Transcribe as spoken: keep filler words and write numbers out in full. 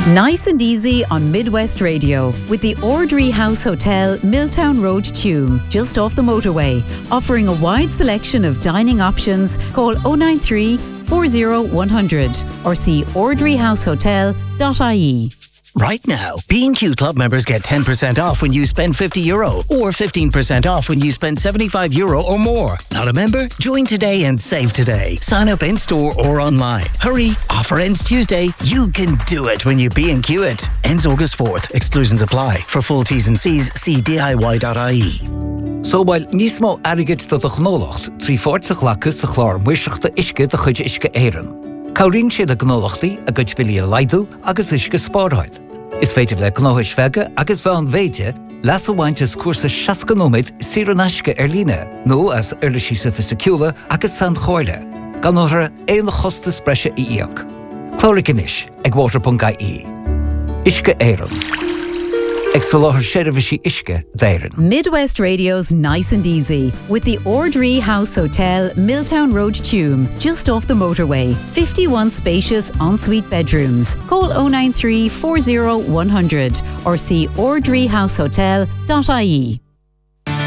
Nice and easy on Midwest Radio with the Ordry House Hotel, Milltown Road, Tuam, just off the motorway. Offering a wide selection of dining options. Call oh nine three, four oh one hundred or see ordry house hotel dot I E. Right now, B and Q Club members get ten percent off when you spend fifty euro or fifteen percent off when you spend seventy-five euro or more. Not a member? Join today and save today. Sign up in store or online. Hurry, offer ends Tuesday. You can do it when you B and Q it. Ends August fourth. Exclusions apply. For full T's and C's, see D I Y dot I E. So while nismo arigit to the gnolachs, trí fortsa glacus sa chlár muisachta isce de chuid isce éireann. Caurín sé le gnolachtaí a gcuid bilí a leidú agus isce spáráil. Is féidir le gnóis feige agus bhean véide las a bhaintes cuasa seascanóid sír an aisce ar líne, nó as ar le sísa fisiciúla agus san choirle, gan óthra éon chosta spreise i íoc. Chlóricanis ag water dot I E. Isce éireann. Midwest Radio's Nice and Easy with the Ordry House Hotel, Milltown Road, Tuam, just off the motorway. fifty-one spacious ensuite bedrooms. Call oh nine three, four oh one hundred or see ordry house hotel dot I E.